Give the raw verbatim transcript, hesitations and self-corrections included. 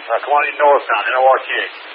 uh, Kalani North now, N O R T H.